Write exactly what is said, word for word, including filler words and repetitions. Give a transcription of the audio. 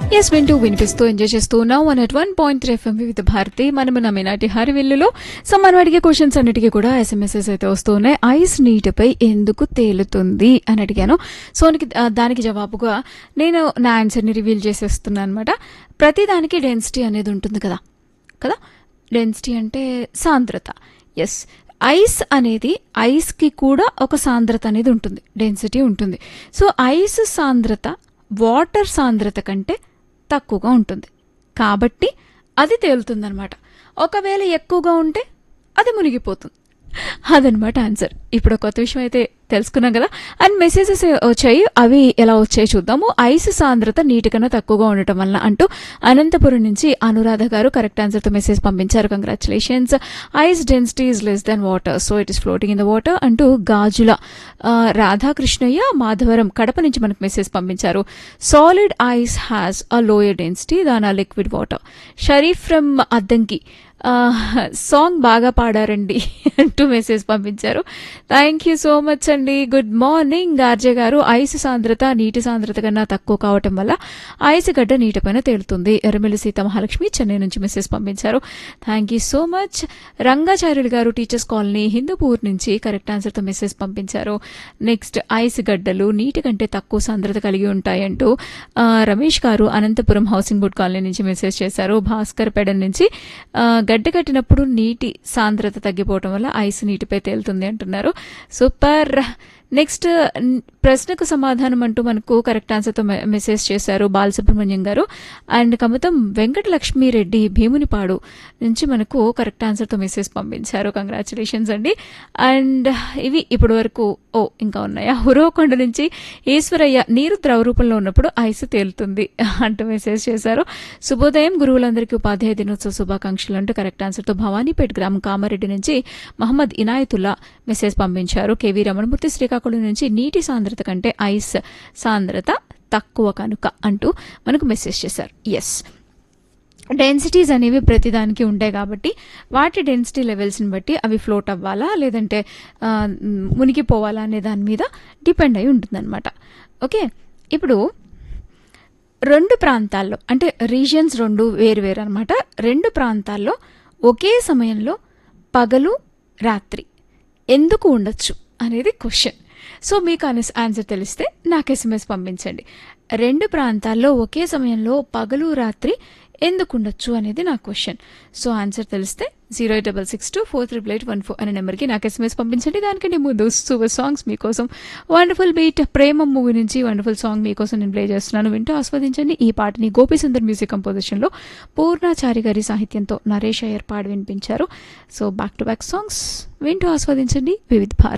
Yes వింటూ వినిపిస్తూ enjoy చేస్తూ ఉన్నాం one at one point three FM వివిధ భారతి మనం నా మీనాటి హరివిల్లులో. సో మనం అడిగే క్వశ్చన్స్ అన్నిటికీ కూడా ఎస్ఎంఎస్ఎస్ అయితే వస్తూ ఉన్నాయి. ఐస్ నీటిపై ఎందుకు తేలుతుంది అని అడిగాను. సో దానికి జవాబుగా నేను నా ఆన్సర్ని రివీల్ చేసేస్తున్నాను అనమాట. ప్రతి దానికి డెన్సిటీ అనేది ఉంటుంది కదా కదా డెన్సిటీ అంటే సాంద్రత. ఎస్, ఐస్ అనేది ఐస్కి కూడా ఒక సాంద్రత అనేది ఉంటుంది, డెన్సిటీ ఉంటుంది. సో ఐస్ సాంద్రత వాటర్ సాంద్రత కంటే తక్కువగా ఉంటుంది కాబట్టి అది తేలుతుందనమాట. ఒకవేళ ఎక్కువగా ఉంటే అది మునిగిపోతుంది. అదనమాట ఆన్సర్. ఇప్పుడు కొత్త విషయం అయితే తెలుసుకున్నాం కదా. అండ్ మెసేజెస్ వచ్చాయి, అవి ఎలా వచ్చాయి చూద్దాము. ఐస్ సాంద్రత నీటి కన్నా తక్కువగా ఉండటం వల్ల అంటూ అనంతపురం నుంచి అనురాధ గారు కరెక్ట్ ఆన్సర్తో మెసేజ్ పంపించారు. Congratulations. Ice density is less than water, so it is floating in the water అంటూ గాజుల రాధాకృష్ణయ్య మాధవరం కడప నుంచి మనకు మెసేజ్ పంపించారు. Solid ice has a lower density దాన్ ఆ liquid water. Sharif from Addanki song బాగా పాడారండి అంటూ మెసేజ్ పంపించారు. థ్యాంక్ యూ సో మచ్ అండి. గుడ్ మార్నింగ్ ఆర్జే గారు. ఐస్ సాంద్రత నీటి సాంద్రత కన్నా తక్కువ కావటం వల్ల ఐస్ గడ్డ నీటిపైన తేలుతుంది. ఎర్రమిల్లి సీత మహాలక్ష్మి చెన్నై నుంచి మెసేజ్ పంపించారు. Thank you so much. Rangacharyulu గారు టీచర్స్ కాలనీ హిందూపూర్ నుంచి కరెక్ట్ ఆన్సర్తో మెసేజ్ పంపించారు. నెక్స్ట్ ఐస్ గడ్డలు నీటి కంటే తక్కువ సాంద్రత కలిగి ఉంటాయంటూ రమేష్ గారు అనంతపురం హౌసింగ్ బోర్డ్ కాలనీ నుంచి మెసేజ్ చేశారు. భాస్కర్ పెడ నుంచి గడ్డ కట్టినప్పుడు నీటి సాంద్రత తగ్గిపోవటం వల్ల ఐస్ నీటిపై తేలుతుంది అంటున్నారు. సూపర్. నెక్స్ట్ ప్రశ్నకు సమాధానం అంటూ మనకు కరెక్ట్ ఆన్సర్తో మెసేజ్ చేశారు బాలసుబ్రహ్మణ్యం గారు. అండ్ కమతం వెంకటలక్ష్మిరెడ్డి భీమునిపాడు నుంచి మనకు కరెక్ట్ ఆన్సర్తో మెసేజ్ పంపించారు. కంగ్రాచులేషన్స్ అండి. అండ్ ఇవి ఇప్పటి వరకు. ఓ ఇంకా ఉన్నాయా? హురవకొండ నుంచి ఈశ్వరయ్య నీరు ద్రవ రూపంలో ఉన్నప్పుడు ఐస్ తేలుతుంది అంటూ మెసేజ్ చేశారు. శుభోదయం, గురువులందరికీ ఉపాధ్యాయ దినోత్సవ శుభాకాంక్షలు అంటూ కరెక్ట్ ఆన్సర్తో భవానీపేట్ గ్రామం కామారెడ్డి నుంచి మహమ్మద్ ఇనాయతుల్లా మెసేజ్ పంపించారు. కేవీ రమణమూర్తి శ్రీకాకుళం నుంచి నీటి సాంద్రత కంటే ఐస్ సాంద్రత తక్కువ కనుక అంటూ మనకు మెసేజ్ చేశారు. ఎస్, డెన్సిటీస్ అనేవి ప్రతిదానికి ఉంటాయి కాబట్టి వాటి డెన్సిటీ లెవెల్స్ని బట్టి అవి ఫ్లోట్ అవ్వాలా లేదంటే మునిగిపోవాలా అనే దాని మీద డిపెండ్ అయి ఉంటుందన్నమాట. ఓకే, ఇప్పుడు రెండు ప్రాంతాల్లో అంటే రీజియన్స్ రెండు వేరు వేరు అనమాట. రెండు ప్రాంతాల్లో ఒకే సమయంలో పగలు రాత్రి ఎందుకు ఉండొచ్చు అనేది క్వశ్చన్. సో మీకు ఆన్సర్ తెలిస్తే నాకు ఎస్ఎంఎస్ పంపించండి. రెండు ప్రాంతాల్లో ఒకే సమయంలో పగలు రాత్రి ఎందుకు ఉండొచ్చు అనేది నా క్వశ్చన్. సో ఆన్సర్ తెలిస్తే zero eight double six two four triple eight one four అనే నెంబర్కి నాకు ఎస్ఎంఎస్ పంపించండి. దానికంటే ముందు సూపర్ సాంగ్స్ మీకోసం. వండర్ఫుల్ బీట్ ప్రేమ మూవీ నుంచి వండర్ఫుల్ సాంగ్ మీకోసం నేను ప్లే చేస్తున్నాను, వింటూ ఆస్వాదించండి. ఈ పాటని గోపీసుందర్ మ్యూజిక్ కంపోజిషన్లో పూర్ణాచారి గారి సాహిత్యంతో నరేష్ అయ్యర్ పాడి వినిపించారు. So back to back songs వింటూ ఆస్వాదించండి వివిధ భారతి.